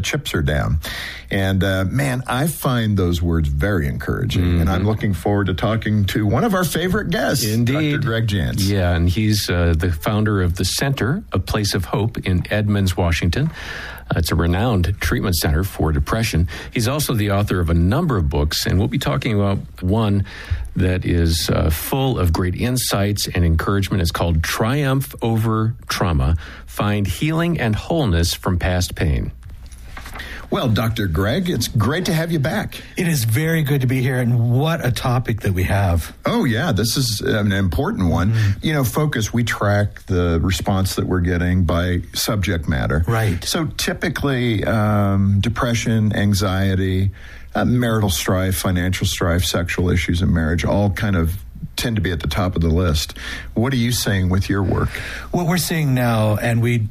chips are down. And man, I find those words very encouraging. And I'm looking forward to talking to one of our favorite guests, Indeed. Dr. Greg Jantz. Yeah, and he's the founder of the Center, A Place of Hope in Edmonds, Washington. It's a renowned treatment center for depression. He's also the author of a number of books, and we'll be talking about one that is full of great insights and encouragement. It's called Triumph Over Trauma, Find Healing and Wholeness from Past Pain. Well, Dr. Greg, it's great to have you back. It is very good to be here, and what a topic that we have. Oh, yeah, this is an important one. You know, Focus, we track the response that we're getting by subject matter. Right. So typically, depression, anxiety, marital strife, financial strife, sexual issues in marriage, all kind of tend to be at the top of the list. What are you saying with your work? What we're seeing now, and we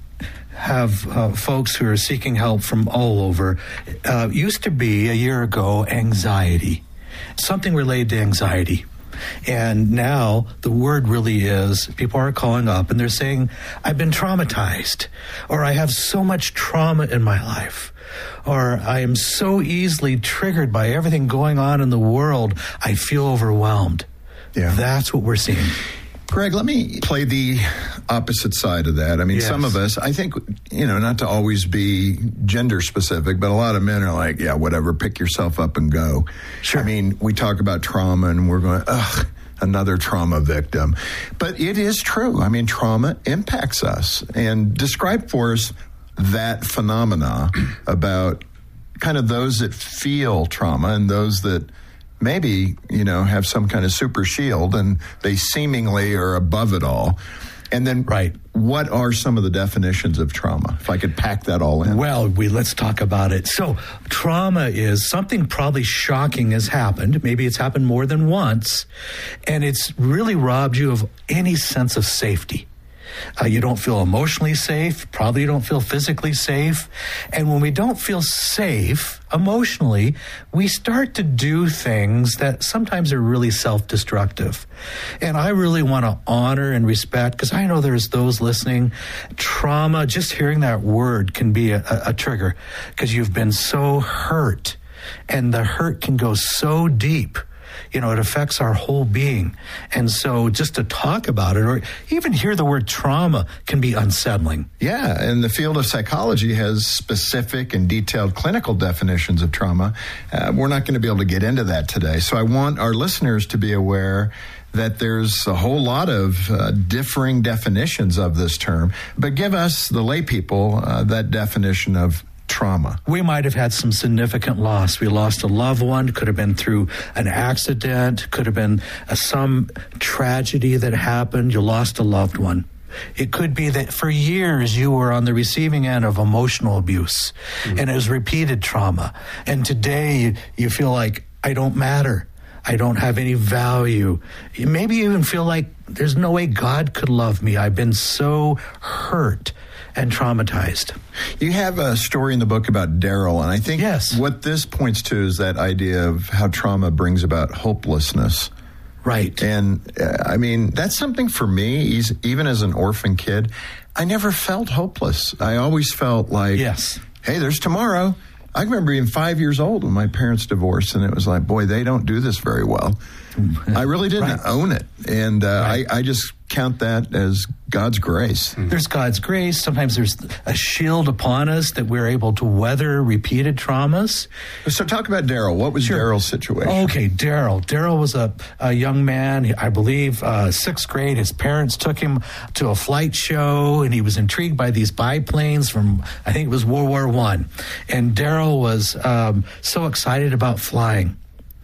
have folks who are seeking help from all over, used to be a year ago anxiety, something related to anxiety. And now the word really is, people are calling up and they're saying, I've been traumatized, or I have so much trauma in my life, or I am so easily triggered by everything going on in the world, I feel overwhelmed. Yeah. That's what we're seeing. Greg, let me play the opposite side of that. I mean, Yes. some of us, I think, you know, not to always be gender specific, but a lot of men are like, yeah, whatever, pick yourself up and go. Sure. I mean, we talk about trauma and we're going, ugh, another trauma victim. But it is true. I mean, trauma impacts us. And describe for us that phenomena about kind of those that feel trauma and those that maybe, you know, have some kind of super shield and they seemingly are above it all. And then what are some of the definitions of trauma? If I could pack that all in. Well, let's talk about it. So trauma is something probably shocking has happened. Maybe it's happened more than once, and it's really robbed you of any sense of safety. You don't feel emotionally safe. Probably you don't feel physically safe. And when we don't feel safe emotionally, we start to do things that sometimes are really self-destructive. And I really want to honor and respect, because I know there's those listening. Trauma, just hearing that word can be a trigger, because you've been so hurt, and the hurt can go so deep. You know, it affects our whole being. And so just to talk about it, or even hear the word trauma, can be unsettling. Yeah, and the field of psychology has specific and detailed clinical definitions of trauma. We're not going to be able to get into that today. So I want our listeners to be aware that there's a whole lot of differing definitions of this term. But give us, the lay people, that definition of trauma. We might have had some significant loss. We lost a loved one. Could have been through an accident. Could have been some tragedy that happened. You lost a loved one. It could be that for years you were on the receiving end of emotional abuse, and it was repeated trauma. And today you feel like, I don't matter. I don't have any value. Maybe you even feel like there's no way God could love me. I've been so hurt and traumatized. You have a story in the book about Daryl, and I think what this points to is that idea of how trauma brings about hopelessness. Right. And I mean, that's something for me, even as an orphan kid, I never felt hopeless. I always felt like, hey, there's tomorrow. I remember being 5 years old when my parents divorced, and it was like, boy, they don't do this very well. I really didn't own it. And I just count that as God's grace. There's God's grace. Sometimes there's a shield upon us that we're able to weather repeated traumas. So talk about Daryl. What was Daryl's situation? Okay, Daryl. Daryl was a young man, I believe, 6th grade. His parents took him to a flight show, and he was intrigued by these biplanes from, I think it was World War I. And Daryl was so excited about flying.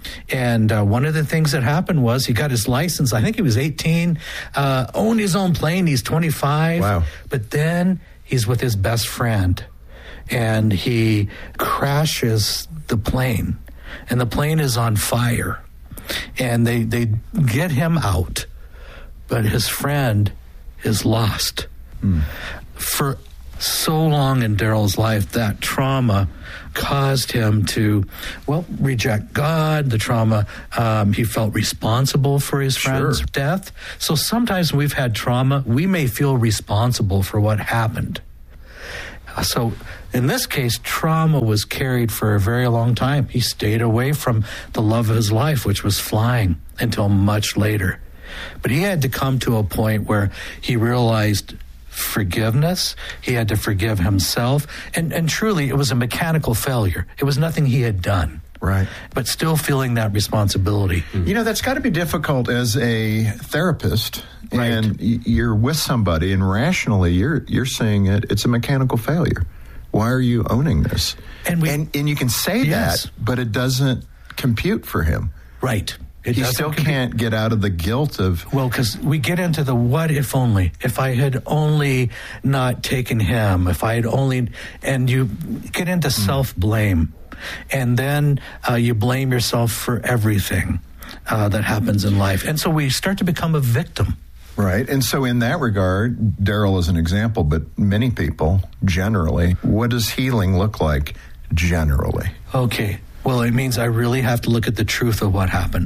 And one of the things that happened was he got his license. I think he was 18, owned his own plane. He's 25. Wow. But then he's with his best friend, and he crashes the plane, and the plane is on fire. And they get him out, but his friend is lost. For so long in Daryl's life, that trauma caused him to, reject God. The trauma, he felt responsible for his friend's death. So sometimes we've had trauma, we may feel responsible for what happened. So in this case, trauma was carried for a very long time. He stayed away from the love of his life, which was flying, until much later. But he had to come to a point where he realized forgiveness. He had to forgive himself. And truly, it was a mechanical failure. It was nothing he had done. Right. But still feeling that responsibility. You know, that's got to be difficult as a therapist. Right. And you're with somebody, and rationally, you're saying it's a mechanical failure. Why are you owning this? And you can say Yes. that, but it doesn't compute for him. Right. He still can't get out of the guilt of... Well, because we get into the what if only. If I had only not taken him, if I had only... And you get into self-blame. And then you blame yourself for everything that happens in life. And so we start to become a victim. Right. And so in that regard, Daryl is an example, but many people generally, what does healing look like generally? Okay. Well, it means I really have to look at the truth of what happened.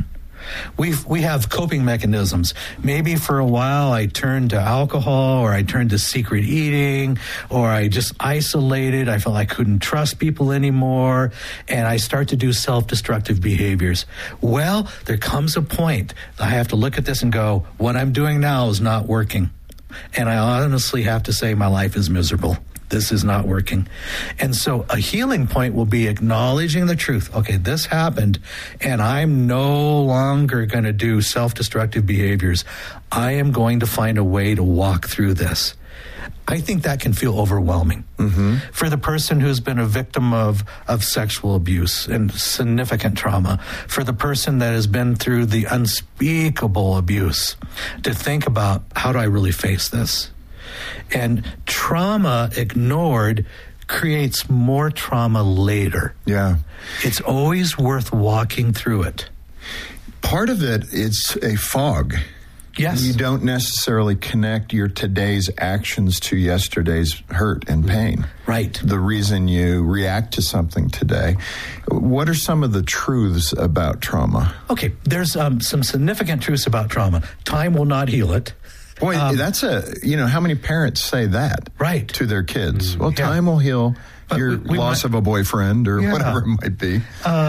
We have coping mechanisms. Maybe for a while I turned to alcohol, or I turned to secret eating, or I just isolated. I felt I couldn't trust people anymore, and I start to do self-destructive behaviors. Well, there comes a point I have to look at this and go, what I'm doing now is not working. And I honestly have to say my life is miserable. This is not working. And so a healing point will be acknowledging the truth. Okay, this happened, and I'm no longer going to do self-destructive behaviors. I am going to find a way to walk through this. I think that can feel overwhelming. Mm-hmm. For the person who's been a victim of sexual abuse and significant trauma, for the person that has been through the unspeakable abuse, to think about, how do I really face this? And trauma ignored creates more trauma later. Yeah. It's always worth walking through it. Part of it, it's a fog. Yes. You don't necessarily connect your today's actions to yesterday's hurt and pain. Right. The reason you react to something today. What are some of the truths about trauma? Okay, there's some significant truths about trauma. Time will not heal it. Boy, that's how many parents say that right to their kids? Well, time will heal your loss of a boyfriend or whatever it might be.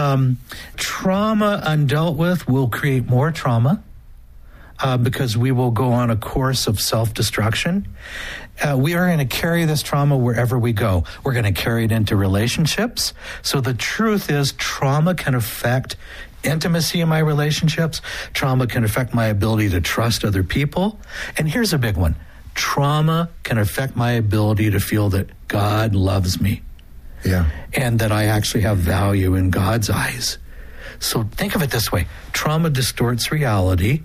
Trauma undealt with will create more trauma because we will go on a course of self-destruction. We are going to carry this trauma wherever we go. We're going to carry it into relationships. So the truth is, trauma can affect intimacy in my relationships. Trauma can affect my ability to trust other people. And here's a big one. Trauma can affect my ability to feel that God loves me. Yeah. And that I actually have value in God's eyes. So think of it this way. Trauma distorts reality,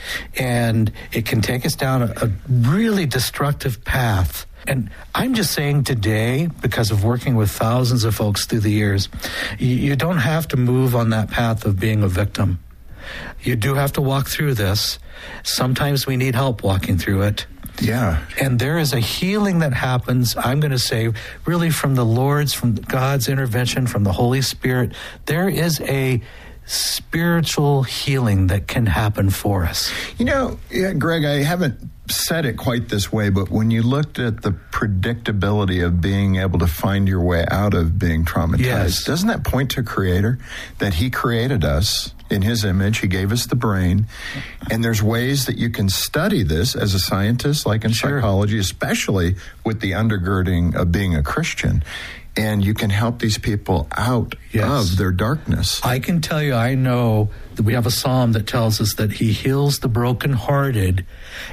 and it can take us down a really destructive path. And I'm just saying today, because of working with thousands of folks through the years, you don't have to move on that path of being a victim. You do have to walk through this. Sometimes we need help walking through it. Yeah. And there is a healing that happens, I'm going to say, really from the Lord's, from God's intervention, from the Holy Spirit. There is a spiritual healing that can happen for us. Greg, I haven't said it quite this way, but when you looked at the predictability of being able to find your way out of being traumatized, doesn't that point to Creator? That He created us in His image. He gave us the brain. And there's ways that you can study this as a scientist, like in psychology, especially with the undergirding of being a Christian. And you can help these people out of their darkness. I can tell you, I know that we have a psalm that tells us that He heals the brokenhearted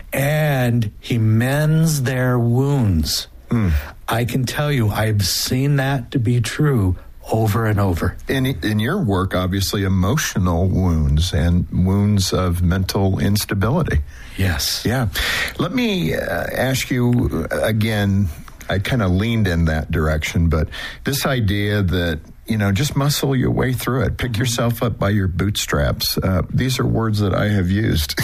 and He mends their wounds. I can tell you, I've seen that to be true over and over. In your work, obviously, emotional wounds and wounds of mental instability. Yes. Yeah. Let me ask you again, I kind of leaned in that direction, but this idea that, just muscle your way through it. Pick yourself up by your bootstraps. These are words that I have used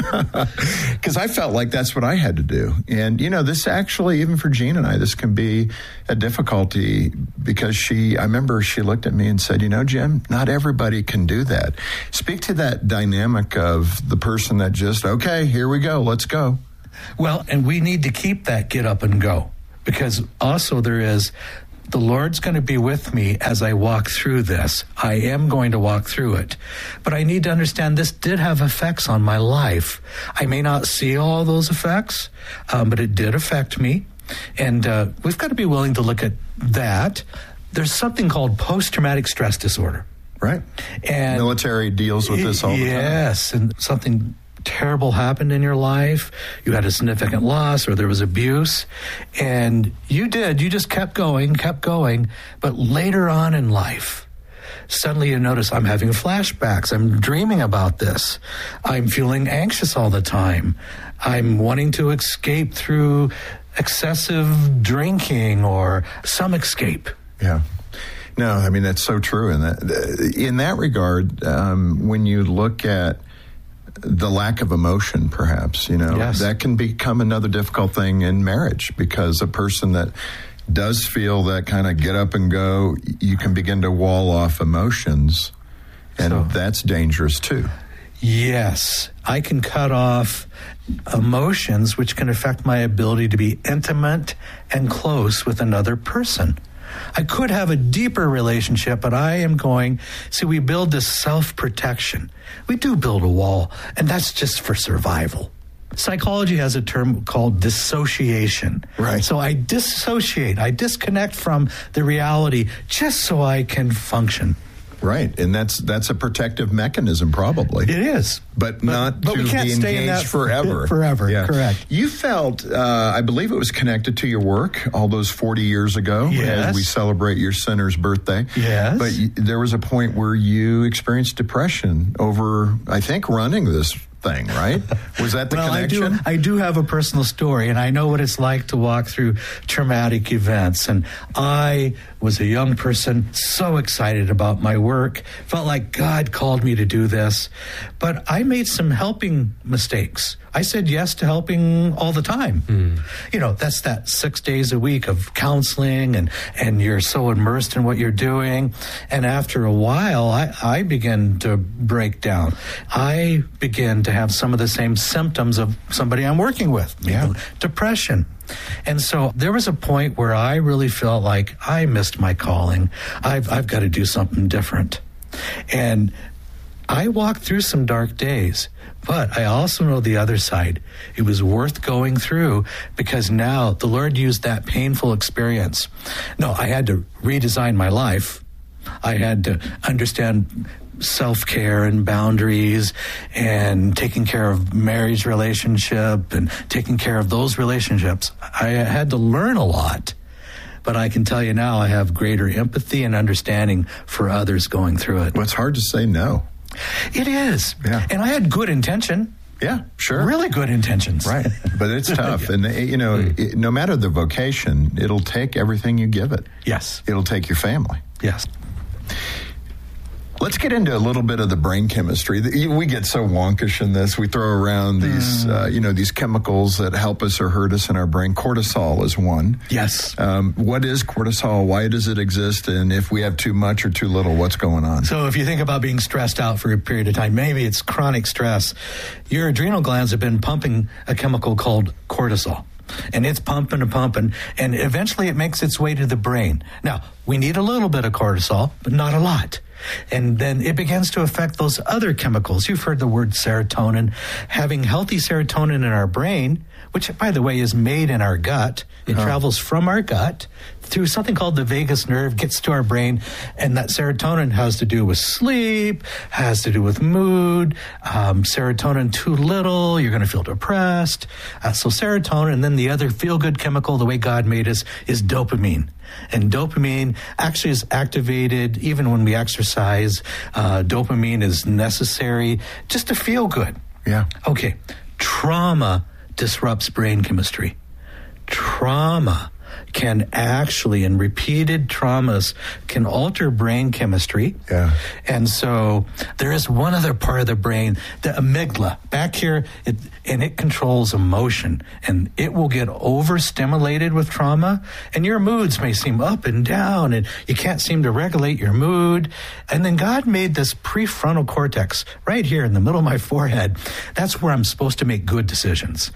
because I felt like that's what I had to do. And, this actually, even for Jean and I, this can be a difficulty because I remember she looked at me and said, Jim, not everybody can do that. Speak to that dynamic of the person that just, okay, here we go, let's go. Well, and we need to keep that get up and go. because also there is, the Lord's going to be with me as I walk through this. I am going to walk through it. But I need to understand this did have effects on my life. I may not see all those effects, but it did affect me. And we've got to be willing to look at that. There's something called post-traumatic stress disorder. Right. And military deals with this all the time. Yes, and something terrible happened in your life, you had a significant loss or there was abuse, and you just kept going, but later on in life, suddenly you notice, I'm having flashbacks, I'm dreaming about this, I'm feeling anxious all the time, I'm wanting to escape through excessive drinking or some escape. Yeah. No, I mean, that's so true. In that regard, when you look at the lack of emotion, perhaps, yes. that can become another difficult thing in marriage, because a person that does feel that kind of get up and go, you can begin to wall off emotions, and that's dangerous too. Yes, I can cut off emotions, which can affect my ability to be intimate and close with another person. I could have a deeper relationship, but we build this self-protection. We do build a wall, and that's just for survival. Psychology has a term called dissociation. Right. So I dissociate, I disconnect from the reality just so I can function. Right, and that's a protective mechanism, probably. It is. But not to we can't be stay in engaged that forever. Forever, yeah. Correct. You felt, I believe it was connected to your work all those 40 years ago, yes. as we celebrate your sinner's birthday. Yes. But there was a point where you experienced depression over, I think, running this thing, right? Was that the connection? I do have a personal story, and I know what it's like to walk through traumatic events. And I was a young person, so excited about my work, felt like God called me to do this. But I made some helping mistakes. I said yes to helping all the time. That's that 6 days a week of counseling, and you're so immersed in what you're doing. And after a while, I began to break down. I began to have some of the same symptoms of somebody I'm working with, depression. And so there was a point where I really felt like I missed my calling. I've got to do something different. And I walked through some dark days, but I also know the other side. It was worth going through, because now the Lord used that painful experience. No, I had to redesign my life. I had to understand self-care and boundaries and taking care of marriage relationship and taking care of those relationships. I had to learn a lot. But I can tell you now, I have greater empathy and understanding for others going through it. Well, it's hard to say no. It is. Yeah. And I had good intention. Yeah, sure. Really good intentions. Right. But it's tough. And, no matter the vocation, it'll take everything you give it. Yes. It'll take your family. Yes. Let's get into a little bit of the brain chemistry. We get so wonkish in this. We throw around these, these chemicals that help us or hurt us in our brain. Cortisol is one. Yes. What is cortisol? Why does it exist? And if we have too much or too little, what's going on? So if you think about being stressed out for a period of time, maybe it's chronic stress, your adrenal glands have been pumping a chemical called cortisol. And it's pumping and pumping, and eventually it makes its way to the brain. Now, we need a little bit of cortisol, but not a lot. And then it begins to affect those other chemicals. You've heard the word serotonin. Having healthy serotonin in our brain, which, by the way, is made in our gut. It travels from our gut through something called the vagus nerve, gets to our brain, and that serotonin has to do with sleep, has to do with mood. Serotonin too little, you're going to feel depressed. So serotonin, and then the other feel-good chemical, the way God made us, is dopamine. And dopamine actually is activated even when we exercise. Dopamine is necessary just to feel good. Yeah. Okay. Trauma disrupts brain chemistry. Trauma can actually, and repeated traumas can alter brain chemistry. Yeah. And so there is one other part of the brain, the amygdala, back here, it controls emotion, and it will get overstimulated with trauma, and your moods may seem up and down, and you can't seem to regulate your mood. And then God made this prefrontal cortex right here in the middle of my forehead. That's where I'm supposed to make good decisions.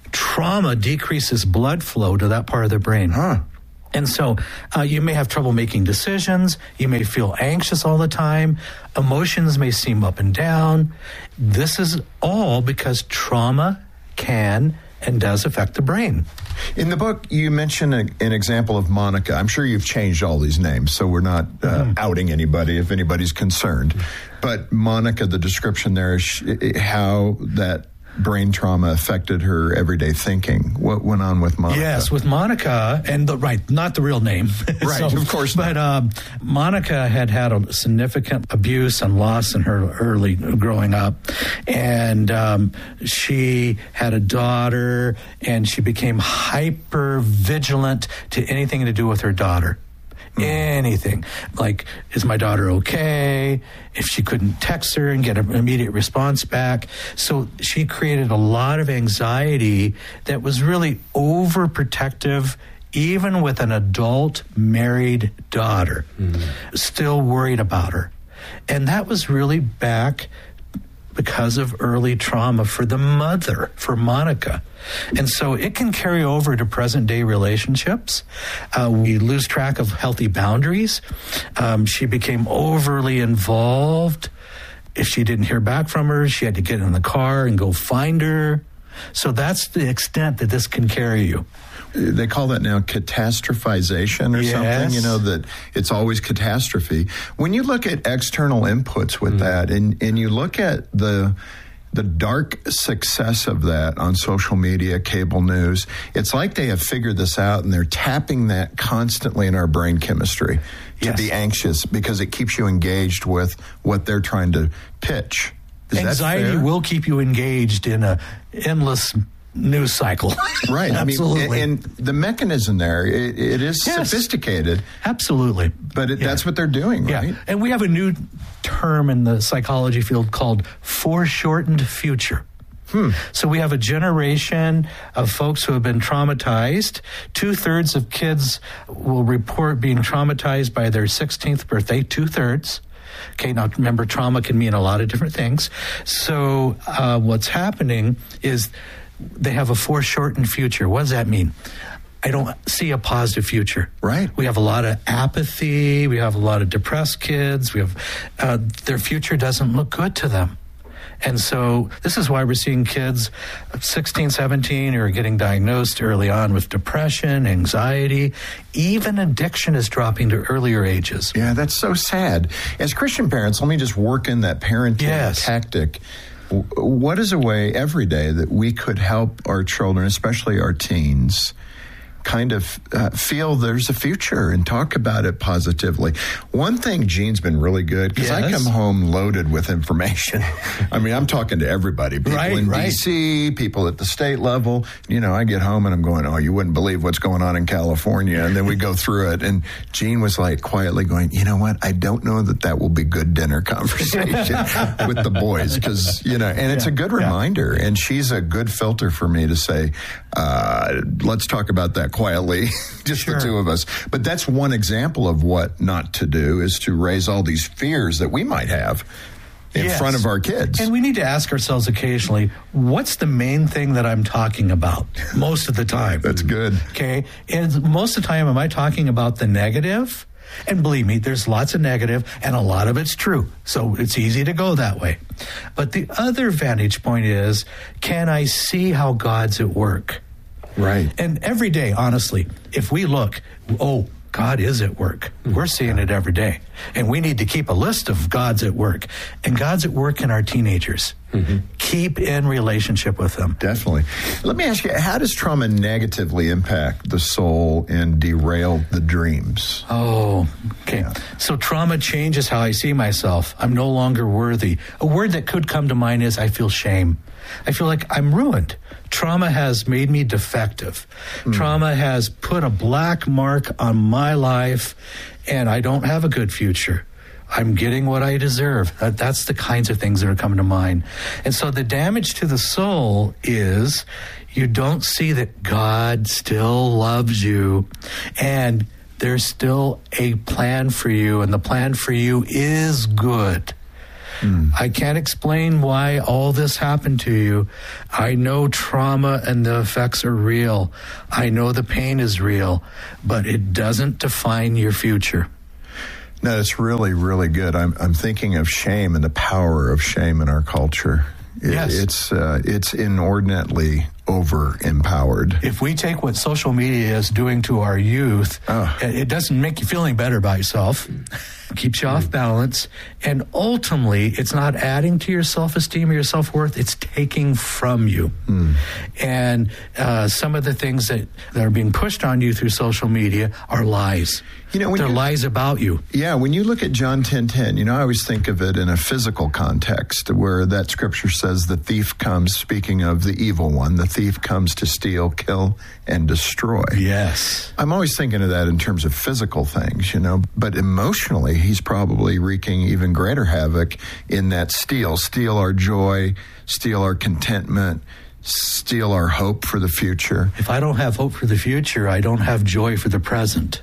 trauma decreases blood flow to that part of the brain. And so you may have trouble making decisions. You may feel anxious all the time. Emotions may seem up and down. This is all because trauma can and does affect the brain. In the book, you mention an example of Monica. I'm sure you've changed all these names, so we're not outing anybody if anybody's concerned. But Monica, the description there is how that brain trauma affected her everyday thinking. What went on with Monica? Yes, with Monica, and not the real name. Right, of course not. But Monica had a significant abuse and loss in her early growing up. And she had a daughter, and she became hyper vigilant to anything to do with her daughter. Anything. Like, is my daughter okay? If she couldn't text her and get an immediate response back. So she created a lot of anxiety that was really overprotective, even with an adult married daughter. Still worried about her. And that was really back because of early trauma for the mother, for Monica. And so it can carry over to present day relationships. We lose track of healthy boundaries. She became overly involved. If she didn't hear back from her, she had to get in the car and go find her. So that's the extent that this can carry you. They call that now catastrophization or something, that it's always catastrophe. When you look at external inputs with that and you look at the dark success of that on social media, cable news, it's like they have figured this out and they're tapping that constantly in our brain chemistry to be anxious because it keeps you engaged with what they're trying to pitch. Is anxiety will keep you engaged in a endless news cycle. Right. Absolutely. And the mechanism there, it is sophisticated. Absolutely. But that's what they're doing, right? Yeah. And we have a new term in the psychology field called foreshortened future. So we have a generation of folks who have been traumatized. 2/3 of kids will report being traumatized by their 16th birthday, 2/3. Okay, now remember, trauma can mean a lot of different things. So what's happening is they have a foreshortened future. What does that mean? I don't see a positive future. Right. We have a lot of apathy. We have a lot of depressed kids. We have their future doesn't look good to them. And so this is why we're seeing kids 16, 17 who are getting diagnosed early on with depression, anxiety, even addiction is dropping to earlier ages. Yeah, that's so sad. As Christian parents, let me just work in that parenting tactic. What is a way every day that we could help our children, especially our teens, kind of feel there's a future and talk about it positively? One thing, Gene's been really good, because I come home loaded with information. I mean, I'm talking to everybody, people in D.C., people at the state level. I get home and I'm going, oh, you wouldn't believe what's going on in California. And then we go through it. And Gene was like quietly going, you know what? I don't know that will be good dinner conversation with the boys, because, and it's a good reminder. And she's a good filter for me to say, let's talk about that quietly, just the two of us. But that's one example of what not to do, is to raise all these fears that we might have in front of our kids. And we need to ask ourselves occasionally, what's the main thing that I'm talking about most of the time? That's good. Okay. And most of the time, am I talking about the negative? And believe me, there's lots of negative, and a lot of it's true. So it's easy to go that way. But the other vantage point is, can I see how God's at work? Right. And every day, honestly, if we look, God is at work. We're seeing it every day. And we need to keep a list of God's at work. And God's at work in our teenagers. Keep in relationship with them. Definitely. Let me ask you, how does trauma negatively impact the soul and derail the dreams? Oh, okay. So trauma changes how I see myself. I'm no longer worthy. A word that could come to mind is I feel shame. I feel like I'm ruined. Trauma has made me defective. Trauma has put a black mark on my life, and I don't have a good future. I'm getting what I deserve. That's the kinds of things that are coming to mind. And so the damage to the soul is you don't see that God still loves you, and there's still a plan for you, and the plan for you is good. I can't explain why all this happened to you. I know trauma and the effects are real. I know the pain is real, but it doesn't define your future. No, it's really, really good. I'm thinking of shame and the power of shame in our culture. Yes. It's inordinately over-empowered. If we take what social media is doing to our youth, it doesn't make you feel any better about yourself. Keeps you off balance. And ultimately, it's not adding to your self-esteem or your self-worth. It's taking from you. And some of the things that are being pushed on you through social media are lies. They're lies about you. Yeah, when you look at John 10:10, I always think of it in a physical context where that scripture says the thief comes, speaking of the evil one, the thief comes to steal, kill, and destroy. Yes. I'm always thinking of that in terms of physical things, but emotionally, he's probably wreaking even greater havoc in that steal our joy, steal our contentment, steal our hope for the future. If I don't have hope for the future, I don't have joy for the present.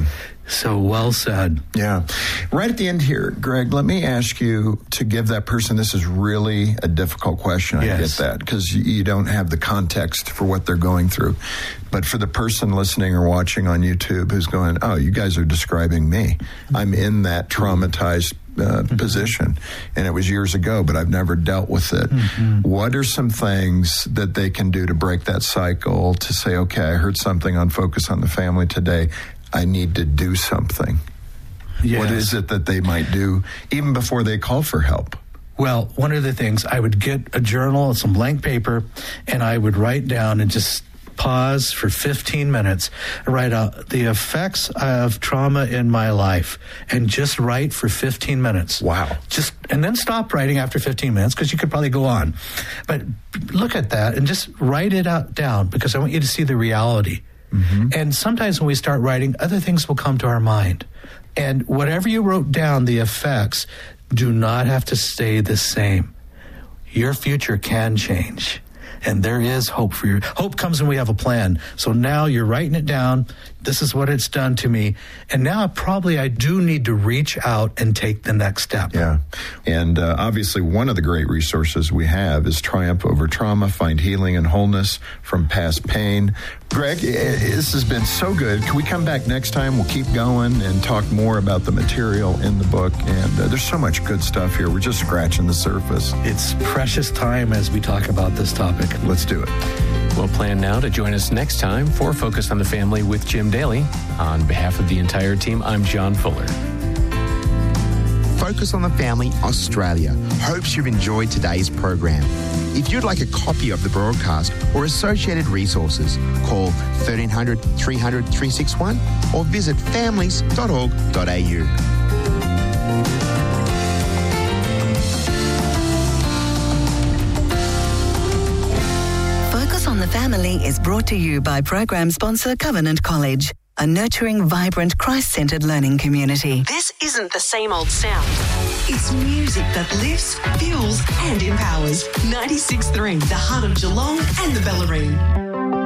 So well said. Yeah. Right at the end here, Greg, let me ask you to give that person, this is really a difficult question. I get that because you don't have the context for what they're going through. But for the person listening or watching on YouTube who's going, oh, you guys are describing me. I'm in that traumatized position. And it was years ago, but I've never dealt with it. What are some things that they can do to break that cycle, to say, okay, I heard something on Focus on the Family today. I need to do something. Yes. What is it that they might do even before they call for help? Well, one of the things, I would get a journal and some blank paper, and I would write down and just pause for 15 minutes, write out the effects of trauma in my life, and just write for 15 minutes. Wow. And then stop writing after 15 minutes, because you could probably go on. But look at that and just write it down, because I want you to see the reality. And sometimes when we start writing, other things will come to our mind. And whatever you wrote down, the effects do not have to stay the same. Your future can change. And there is hope for you. Hope comes when we have a plan. So now you're writing it down. This is what it's done to me. And now I do need to reach out and take the next step. Yeah. And obviously one of the great resources we have is Triumph Over Trauma, Find Healing and Wholeness from Past Pain. Greg, this has been so good. Can we come back next time? We'll keep going and talk more about the material in the book. And there's so much good stuff here. We're just scratching the surface. It's precious time as we talk about this topic. Let's do it. We'll plan now to join us next time for Focus on the Family with Jim Daly. On behalf of the entire team, I'm John Fuller. Focus on the Family Australia hopes you've enjoyed today's program. If you'd like a copy of the broadcast or associated resources, call 1300 300 361 or visit families.org.au. Focus on the Family is brought to you by program sponsor Covenant College, a nurturing, vibrant, Christ-centered learning community. This isn't the same old sound. It's music that lifts, fuels and empowers. 96.3, the heart of Geelong and the Bellarine.